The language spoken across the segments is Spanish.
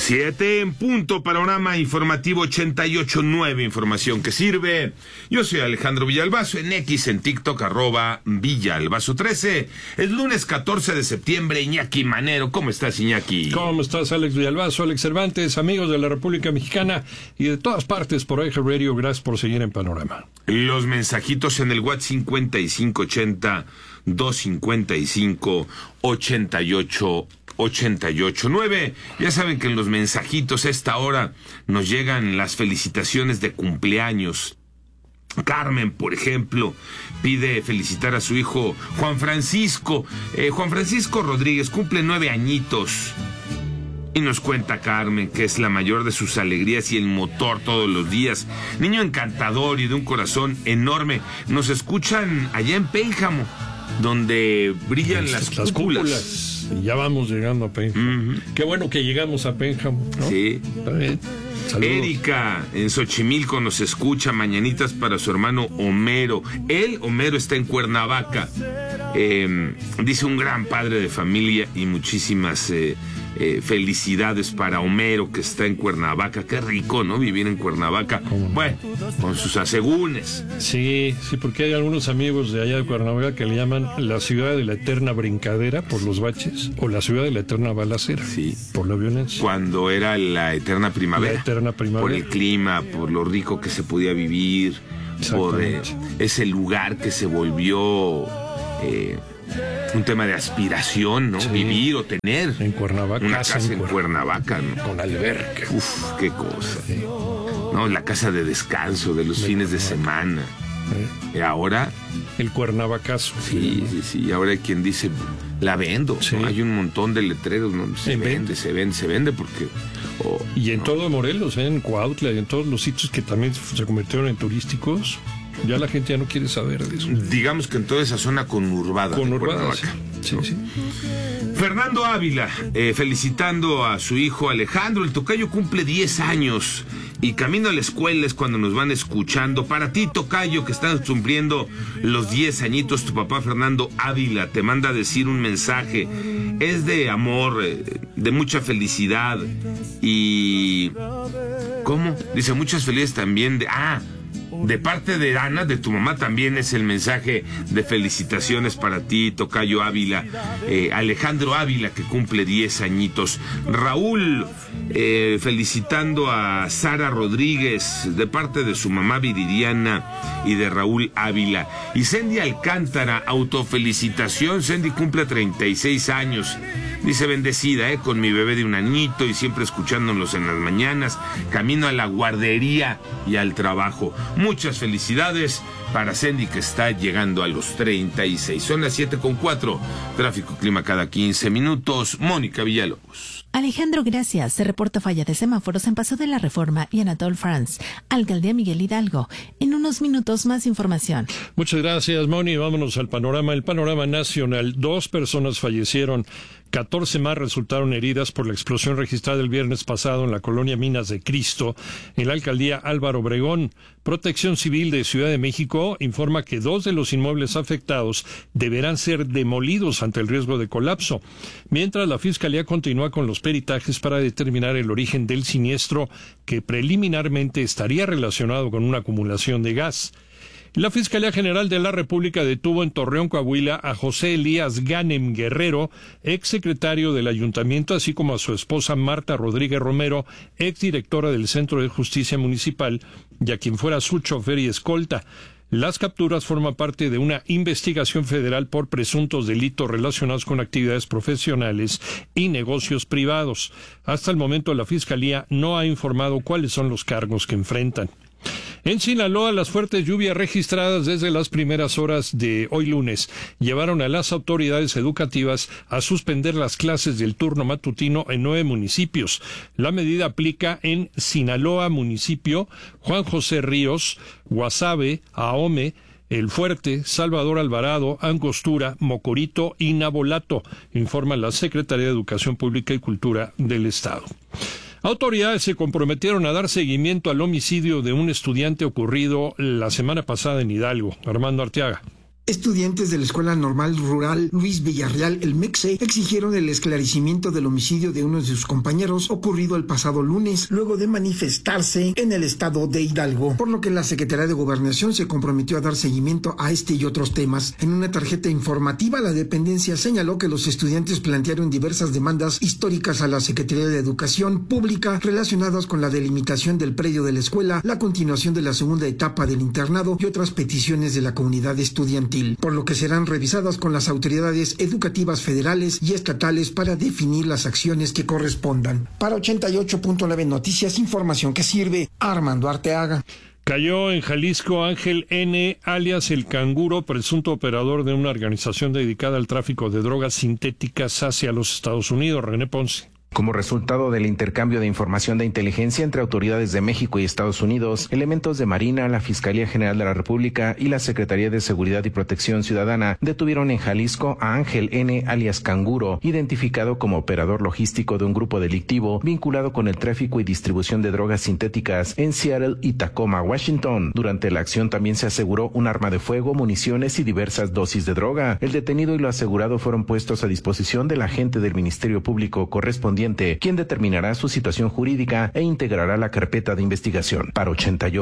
7 en punto, panorama informativo 88.9, información que sirve. Yo soy Alejandro Villalbazo, en X, en TikTok, @Villalbazo13. Es lunes 14 de septiembre, Iñaki Manero. ¿Cómo estás, Iñaki? ¿Cómo estás, Alex Villalbazo, Alex Cervantes, amigos de la República Mexicana y de todas partes por Eje Radio? Gracias por seguir en Panorama. Los mensajitos en el WhatsApp 5580-255-8889. Ya saben que en los mensajitos a esta hora nos llegan las felicitaciones de cumpleaños. Carmen, por ejemplo, pide felicitar a su hijo Juan Francisco. Juan Francisco Rodríguez cumple 9 añitos. Y nos cuenta Carmen que es la mayor de sus alegrías y el motor todos los días. Niño encantador y de un corazón enorme. Nos escuchan allá en Pénjamo, donde brillan las cúpulas. Y ya vamos llegando a Pénjamo. Qué bueno que llegamos a Pénjamo, ¿no? Sí. Está bien. Saludos. Erika en Xochimilco nos escucha. Mañanitas para su hermano Homero. Homero está en Cuernavaca. Dice un gran padre de familia y muchísimas felicidades para Homero, que está en Cuernavaca. Qué rico, ¿no? Vivir en Cuernavaca. Bueno, con sus asegúnes. Sí, porque hay algunos amigos de allá de Cuernavaca que le llaman la ciudad de la eterna brincadera por los baches, o la ciudad de la eterna balacera, sí, por la violencia. Cuando era la eterna primavera. La eterna primavera. Por el clima, por lo rico que se podía vivir, por ese lugar que se volvió un tema de aspiración, ¿no? Sí. Vivir o tener en Cuernavaca, una casa en Cuernavaca, ¿no? Con alberca. Uf, qué cosa. Sí. No, la casa de descanso de los fines de semana. Y ahora el Cuernavacazo. Sí. Y ahora hay quien dice, la vendo. Sí. ¿No? Hay un montón de letreros, ¿no? Se vende porque... y en todo Morelos, en Cuautla y en todos los sitios que también se convirtieron en turísticos, ya la gente ya no quiere saber de eso. Digamos que en toda esa zona conurbada. Sí. Fernando Ávila, felicitando a su hijo Alejandro. El tocayo cumple 10 años y camino a la escuela es cuando nos van escuchando. Para ti, tocayo, que estás cumpliendo los 10 añitos, tu papá Fernando Ávila te manda a decir un mensaje. Es de amor, de mucha felicidad y... ¿Cómo? Dice, muchas felicidades también de parte de Ana, de tu mamá, también es el mensaje de felicitaciones para ti, tocayo Ávila. Alejandro Ávila, que cumple 10 añitos. Raúl, felicitando a Sara Rodríguez, de parte de su mamá Viridiana y de Raúl Ávila. Y Sendy Alcántara, autofelicitación. Sendy cumple 36 años. Dice, bendecida, con mi bebé de un añito y siempre escuchándonos en las mañanas, camino a la guardería y al trabajo. Muchas felicidades para Sendy, que está llegando a los 36. Son las 7:04. Tráfico, clima cada 15 minutos. Mónica Villalobos. Alejandro, gracias. Se reporta falla de semáforos en Paso de la Reforma y Anatole France. Alcaldía Miguel Hidalgo. En unos minutos más información. Muchas gracias, Moni. Vámonos al panorama. El panorama nacional. 2 personas fallecieron. 14 más resultaron heridas por la explosión registrada el viernes pasado en la colonia Minas de Cristo, en la alcaldía Álvaro Obregón. Protección Civil de Ciudad de México informa que 2 de los inmuebles afectados deberán ser demolidos ante el riesgo de colapso, mientras la Fiscalía continúa con los peritajes para determinar el origen del siniestro, que preliminarmente estaría relacionado con una acumulación de gas. La Fiscalía General de la República detuvo en Torreón, Coahuila, a José Elías Ganem Guerrero, exsecretario del Ayuntamiento, así como a su esposa Marta Rodríguez Romero, exdirectora del Centro de Justicia Municipal, y a quien fuera su chofer y escolta. Las capturas forman parte de una investigación federal por presuntos delitos relacionados con actividades profesionales y negocios privados. Hasta el momento, la Fiscalía no ha informado cuáles son los cargos que enfrentan. En Sinaloa, las fuertes lluvias registradas desde las primeras horas de hoy lunes llevaron a las autoridades educativas a suspender las clases del turno matutino en 9 municipios. La medida aplica en Sinaloa, municipio, Juan José Ríos, Guasave, Ahome, El Fuerte, Salvador Alvarado, Angostura, Mocorito y Nabolato, informa la Secretaría de Educación Pública y Cultura del Estado. Autoridades se comprometieron a dar seguimiento al homicidio de un estudiante ocurrido la semana pasada en Hidalgo. Armando Arteaga. Estudiantes de la Escuela Normal Rural Luis Villarreal, el MEXE, exigieron el esclarecimiento del homicidio de uno de sus compañeros ocurrido el pasado lunes, luego de manifestarse en el estado de Hidalgo, por lo que la Secretaría de Gobernación se comprometió a dar seguimiento a este y otros temas. En una tarjeta informativa, la dependencia señaló que los estudiantes plantearon diversas demandas históricas a la Secretaría de Educación Pública relacionadas con la delimitación del predio de la escuela, la continuación de la segunda etapa del internado y otras peticiones de la comunidad estudiantil, por lo que serán revisadas con las autoridades educativas federales y estatales para definir las acciones que correspondan. Para 88.9 Noticias, información que sirve. Armando Arteaga. Cayó en Jalisco Ángel N., alias El Canguro, presunto operador de una organización dedicada al tráfico de drogas sintéticas hacia los Estados Unidos. René Ponce. Como resultado del intercambio de información de inteligencia entre autoridades de México y Estados Unidos, elementos de Marina, la Fiscalía General de la República y la Secretaría de Seguridad y Protección Ciudadana detuvieron en Jalisco a Ángel N., alias Canguro, identificado como operador logístico de un grupo delictivo vinculado con el tráfico y distribución de drogas sintéticas en Seattle y Tacoma, Washington. Durante la acción también se aseguró un arma de fuego, municiones y diversas dosis de droga. El detenido y lo asegurado fueron puestos a disposición del agente del Ministerio Público correspondiente, quien determinará su situación jurídica e integrará la carpeta de investigación. Para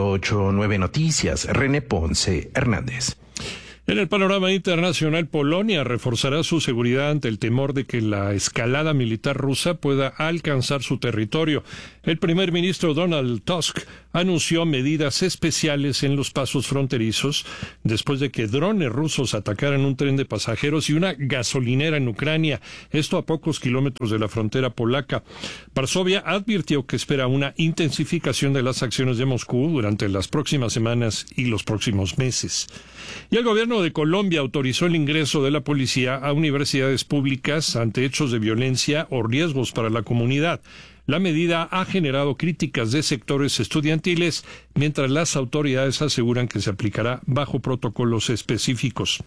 88.9 Noticias, René Ponce Hernández. En el panorama internacional, Polonia reforzará su seguridad ante el temor de que la escalada militar rusa pueda alcanzar su territorio. El primer ministro Donald Tusk anunció medidas especiales en los pasos fronterizos después de que drones rusos atacaran un tren de pasajeros y una gasolinera en Ucrania, esto a pocos kilómetros de la frontera polaca. Varsovia advirtió que espera una intensificación de las acciones de Moscú durante las próximas semanas y los próximos meses. Y el gobierno de Colombia autorizó el ingreso de la policía a universidades públicas ante hechos de violencia o riesgos para la comunidad. La medida ha generado críticas de sectores estudiantiles, mientras las autoridades aseguran que se aplicará bajo protocolos específicos.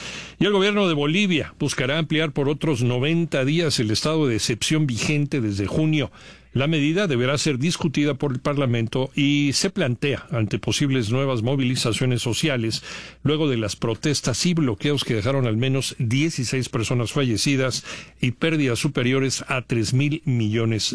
Y el gobierno de Bolivia buscará ampliar por otros 90 días el estado de excepción vigente desde junio. La medida deberá ser discutida por el Parlamento y se plantea ante posibles nuevas movilizaciones sociales luego de las protestas y bloqueos que dejaron al menos 16 personas fallecidas y pérdidas superiores a $3,000 millones.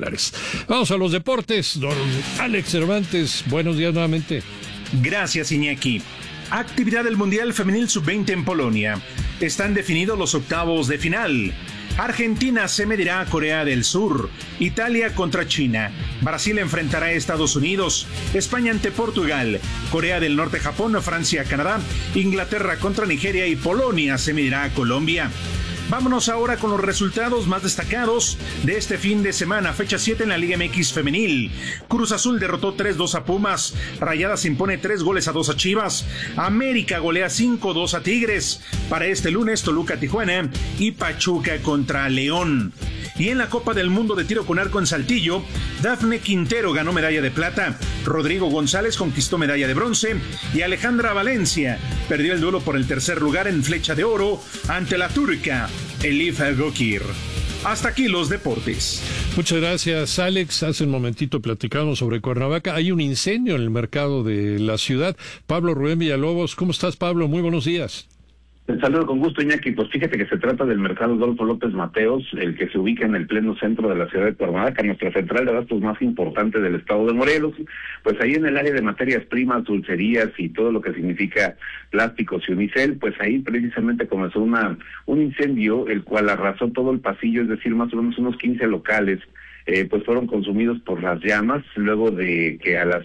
Vamos a los deportes. Don Alex Cervantes, buenos días nuevamente. Gracias, Iñaki. Actividad del Mundial Femenil Sub-20 en Polonia. Están definidos los octavos de final. Argentina se medirá a Corea del Sur, Italia contra China, Brasil enfrentará a Estados Unidos, España ante Portugal, Corea del Norte, Japón, Francia, Canadá, Inglaterra contra Nigeria y Polonia se medirá a Colombia. Vámonos ahora con los resultados más destacados de este fin de semana, fecha 7 en la Liga MX Femenil. Cruz Azul derrotó 3-2 a Pumas, Rayadas impone 3-2 a Chivas, América golea 5-2 a Tigres. Para este lunes, Toluca, Tijuana y Pachuca contra León. Y en la Copa del Mundo de Tiro con Arco en Saltillo, Dafne Quintero ganó medalla de plata, Rodrigo González conquistó medalla de bronce y Alejandra Valencia perdió el duelo por el tercer lugar en flecha de oro ante la turca Elif Gokir. Hasta aquí los deportes. Muchas gracias, Alex. Hace un momentito platicamos sobre Cuernavaca. Hay un incendio en el mercado de la ciudad. Pablo Rubén Villalobos, ¿cómo estás, Pablo? Muy buenos días. Te saludo con gusto, Iñaki. Pues fíjate que se trata del mercado Adolfo López Mateos, el que se ubica en el pleno centro de la ciudad de Cuernavaca, nuestra central de abastos más importante del estado de Morelos. Pues ahí en el área de materias primas, dulcerías y todo lo que significa plásticos y unicel, pues ahí precisamente comenzó un incendio, el cual arrasó todo el pasillo, es decir, más o menos unos 15 locales. Pues fueron consumidos por las llamas, luego de que a las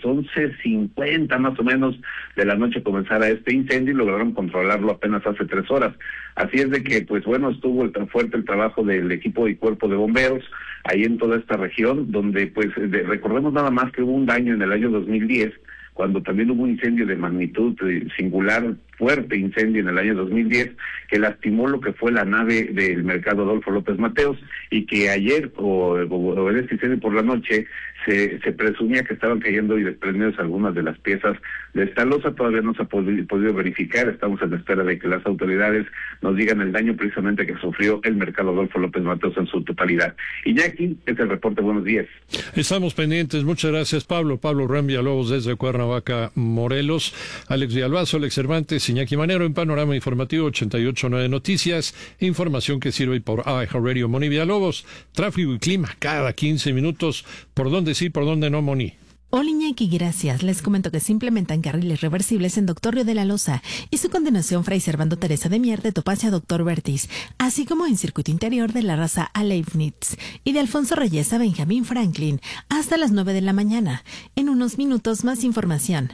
11:50 más o menos de la noche comenzara este incendio y lograron controlarlo apenas hace 3 horas. Así es de que, pues bueno, estuvo tan fuerte el trabajo del equipo y cuerpo de bomberos ahí en toda esta región, donde pues recordemos nada más que hubo un daño en el año 2010, cuando también hubo un incendio de magnitud singular, fuerte incendio en el año 2010, que lastimó lo que fue la nave del mercado Adolfo López Mateos, y que ayer, o en este incendio por la noche, se presumía que estaban cayendo y desprendidos algunas de las piezas de esta losa. Todavía no se ha podido verificar, estamos en la espera de que las autoridades nos digan el daño precisamente que sufrió el mercado Adolfo López Mateos en su totalidad. Iñaki, es el reporte, buenos días. Estamos pendientes, muchas gracias, Pablo. Pablo Rubén Villalobos desde Cuernavaca, Morelos. Alex Villalbazo, Alex Cervantes Iñaki Manero en Panorama Informativo 88.9 Noticias, información que sirve por iHeartRadio. Moni Villalobos, tráfico y clima cada 15 minutos. ¿Por dónde sí, por dónde no, Moni? Hola Iñaki, gracias. Les comento que se implementan carriles reversibles en Doctor Río de la Loza y su continuación Fray Servando Teresa de Mier de Topacio a Doctor Vertis, así como en circuito interior de La Raza a Leibniz y de Alfonso Reyes a Benjamín Franklin hasta las 9 de la mañana. En unos minutos más información.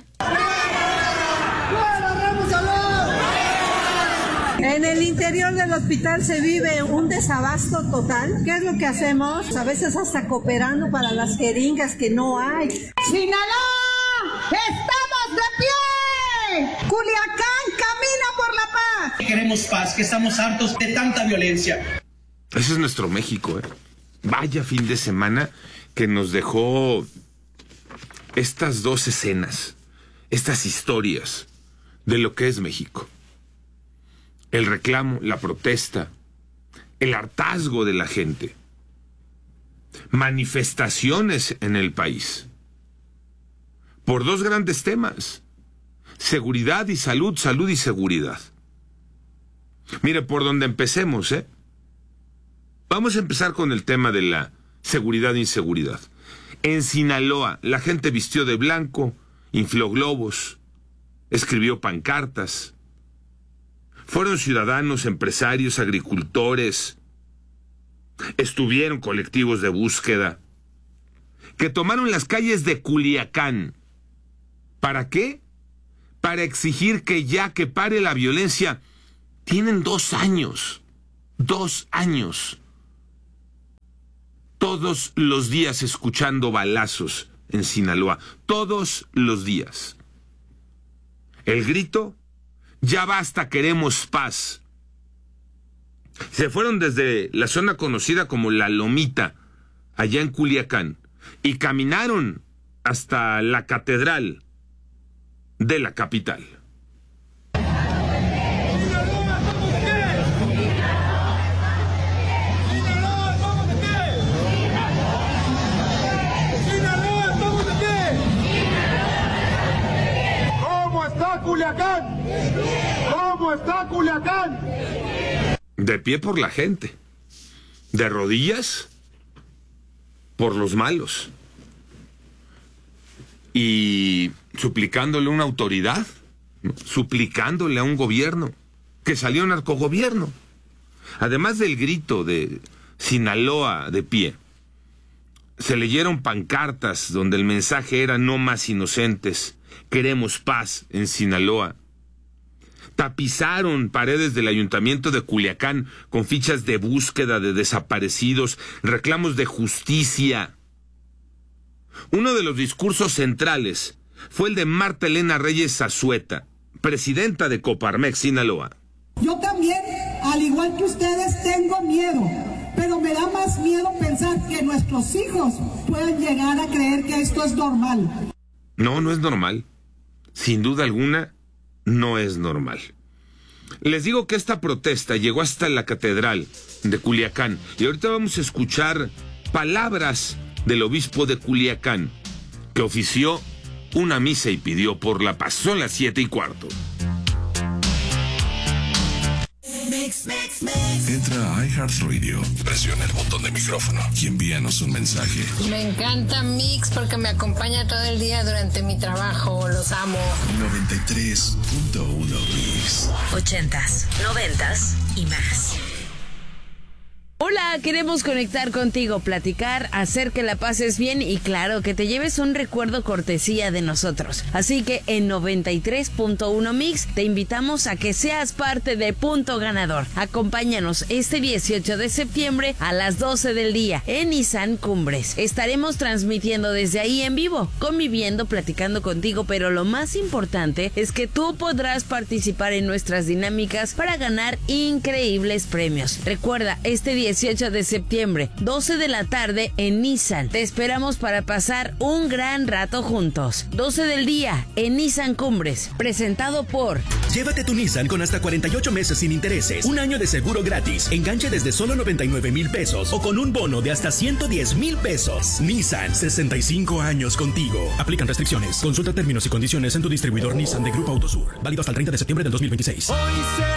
En el interior del hospital se vive un desabasto total. ¿Qué es lo que hacemos? A veces hasta cooperando para las jeringas que no hay. ¡Sinaloa! ¡Estamos de pie! ¡Culiacán camina por la paz! Queremos paz, que estamos hartos de tanta violencia. Ese es nuestro México, ¿eh? Vaya fin de semana que nos dejó estas dos escenas, estas historias de lo que es México. El reclamo, la protesta, el hartazgo de la gente, manifestaciones en el país, por dos grandes temas, seguridad y salud, salud y seguridad. Mire, por donde empecemos, vamos a empezar con el tema de la seguridad e inseguridad. En Sinaloa, la gente vistió de blanco, infló globos, escribió pancartas. Fueron ciudadanos, empresarios, agricultores, estuvieron colectivos de búsqueda, que tomaron las calles de Culiacán. ¿Para qué? Para exigir que pare la violencia. Tienen 2 años, 2 años. Todos los días escuchando balazos en Sinaloa, todos los días. El grito: ya basta, queremos paz. Se fueron desde la zona conocida como La Lomita, allá en Culiacán, y caminaron hasta la catedral de la capital. ¿Cómo está Culiacán? ¿Cómo está Culiacán? De pie por la gente, de rodillas por los malos, y suplicándole a una autoridad, suplicándole a un gobierno, que salió un narcogobierno. Además del grito de Sinaloa de pie, se leyeron pancartas donde el mensaje era: no más inocentes, queremos paz en Sinaloa. Tapizaron paredes del ayuntamiento de Culiacán con fichas de búsqueda de desaparecidos, reclamos de justicia. Uno de los discursos centrales fue el de Marta Elena Reyes Azueta, presidenta de Coparmex Sinaloa. Yo también, al igual que ustedes, tengo miedo, pero me da más miedo pensar que nuestros hijos puedan llegar a creer que esto es normal. No, no es normal. Sin duda alguna, no es normal. Les digo que esta protesta llegó hasta la catedral de Culiacán y ahorita vamos a escuchar palabras del obispo de Culiacán, que ofició una misa y pidió por la paz. Son las 7:15. Entra a iHeartRadio, presiona el botón de micrófono y envíanos un mensaje. Me encanta Mix porque me acompaña todo el día durante mi trabajo. Los amo. 93.1 Mix. 80s, 90s y más. Hola, queremos conectar contigo, platicar, hacer que la pases bien y claro, que te lleves un recuerdo cortesía de nosotros. Así que en 93.1 Mix te invitamos a que seas parte de Punto Ganador. Acompáñanos este 18 de septiembre a las 12 del día en Nissan Cumbres. Estaremos transmitiendo desde ahí en vivo, conviviendo, platicando contigo, pero lo más importante es que tú podrás participar en nuestras dinámicas para ganar increíbles premios. Recuerda, este 18 18 de septiembre, 12 de la tarde en Nissan. Te esperamos para pasar un gran rato juntos. 12 del día en Nissan Cumbres, presentado por... Llévate tu Nissan con hasta 48 meses sin intereses, un año de seguro gratis, enganche desde solo 99,000 pesos o con un bono de hasta 110,000 pesos. Nissan, 65 años contigo. Aplican restricciones. Consulta términos y condiciones en tu distribuidor Nissan de Grupo Autosur. Válido hasta el 30 de septiembre del 2026.